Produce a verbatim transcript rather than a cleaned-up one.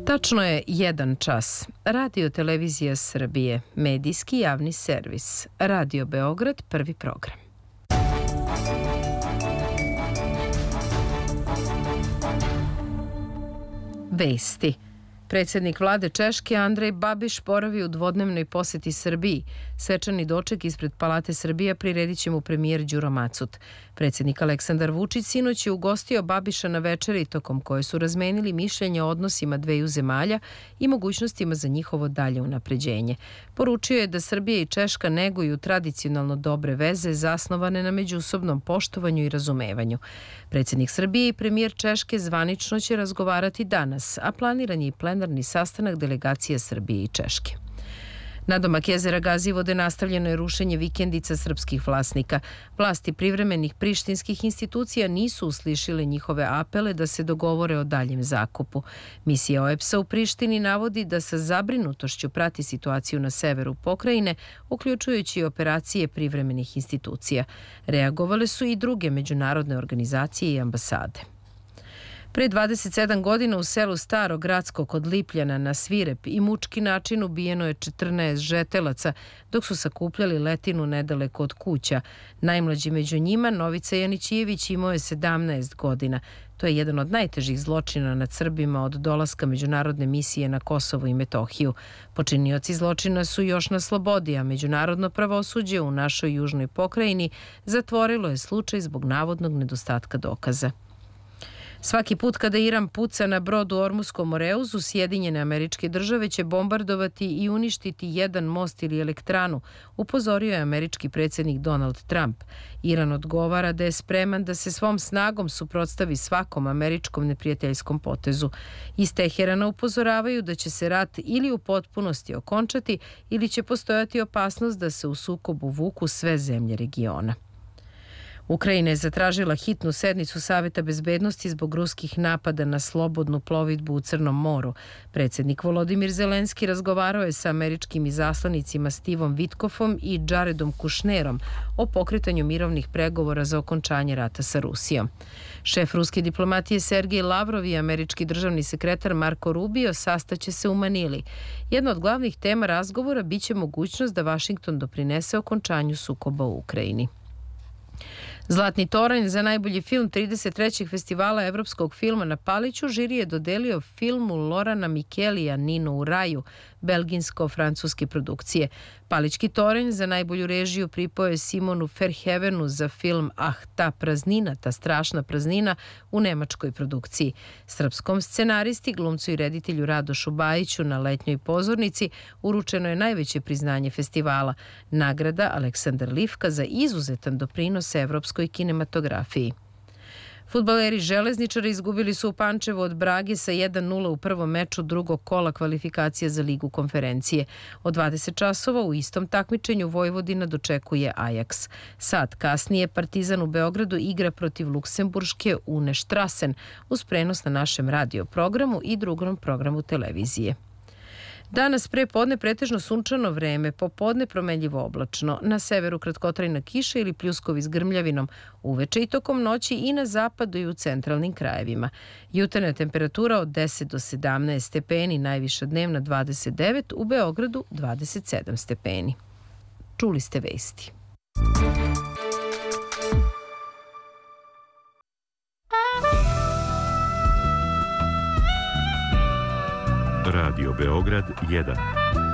Tačno je jedan čas. Radio Televizija Srbije, medijski javni servis. Radio Beograd, prvi program. Vesti. Predsjednik vlade Češke Andrej Babiš boravi u dvodnevnoj poseti Srbiji. Svečani doček ispred Palate Srbija priredit će mu premijer Đuro Macut. Predsjednik Aleksandar Vučić sinoć je ugostio Babiša na večeri tokom koje su razmenili mišljenja o odnosima dveju zemalja i mogućnostima za njihovo dalje unapređenje. Poručio je da Srbija i Češka neguju tradicionalno dobre veze zasnovane na međusobnom poštovanju i razumevanju. Predsjednik Srbije i premijer Češke zvanično će razgovarati danas, a planiran je i plenarni sastanak delegacija Srbije i Češke. Nadomak jezera Gazivode nastavljeno je rušenje vikendica srpskih vlasnika. Vlasti privremenih prištinskih institucija nisu uslišile njihove apele da se dogovore o daljem zakupu. Misija O E B S-a u Prištini navodi da sa zabrinutošću prati situaciju na severu pokrajine, uključujući i operacije privremenih institucija. Reagovale su i druge međunarodne organizacije i ambasade. Pre dvadeset sedam godina u selu Staro Gradsko kod Lipljana na svirep i mučki način ubijeno je četrnaest žetelaca dok su sakupljali letinu nedaleko od kuća. Najmlađi među njima, Novica Janićijević, imao je sedamnaest godina. To je jedan od najtežih zločina nad Srbima od dolaska međunarodne misije na Kosovo i Metohiju. Počinioci zločina su još na slobodi, a međunarodno pravosuđe u našoj južnoj pokrajini zatvorilo je slučaj zbog navodnog nedostatka dokaza. Svaki put kada Iran puca na brod u Ormuskom Moreuzu, Sjedinjene Američke Države će bombardovati i uništiti jedan most ili elektranu, upozorio je američki predsjednik Donald Trump. Iran odgovara da je spreman da se svom snagom suprotstavi svakom američkom neprijateljskom potezu. Iz Teherana upozoravaju da će se rat ili u potpunosti okončati ili će postojati opasnost da se u sukobu vuku sve zemlje regiona. Ukrajina je zatražila hitnu sednicu Saveta bezbednosti zbog ruskih napada na slobodnu plovidbu u Crnom moru. Predsjednik Volodimir Zelenski razgovarao je sa američkim izaslanicima Stevom Vitkofom i Jaredom Kušnerom o pokretanju mirovnih pregovora za okončanje rata sa Rusijom. Šef ruske diplomatije Sergej Lavrov i američki državni sekretar Marko Rubio sastaće se u Manili. Jedna od glavnih tema razgovora biće mogućnost da Vašington doprinese okončanju sukoba u Ukrajini. Zlatni toranj za najbolji film trideset trećeg festivala evropskog filma na Paliću žiri je dodelio filmu Lorana Mikelija Nino u raju, belginsko-francuske produkcije. Palićki toranj za najbolju režiju pripao je Simonu Verhoevenu za film Ah, ta praznina, ta strašna praznina u nemačkoj produkciji. Srpskom scenaristi, glumcu i reditelju Radošu Bajiću na letnjoj pozornici uručeno je najveće priznanje festivala, nagrada Aleksandar Livka za izuzetan doprinos evropskoj kinematografiji. Fudbaleri Železničara izgubili su u Pančevu od Brage sa jedan nula u prvom meču drugog kola kvalifikacija za Ligu konferencije. Od dvadeset časova u istom takmičenju Vojvodina dočekuje Ajax. Sat kasnije Partizan u Beogradu igra protiv luksemburške Une Štrasen uz prenos na našem radio programu i drugom programu televizije. Danas pre podne pretežno sunčano vreme, popodne promenljivo oblačno, na severu kratkotrajna kiša ili pljuskovi s grmljavinom, uveče i tokom noći i na zapadu i u centralnim krajevima. Jutarnja temperatura od deset do sedamnaest stepeni, najviša dnevna dvadeset devet, u Beogradu dvadeset sedam stepeni. Čuli ste vesti. Radio Beograd jedan.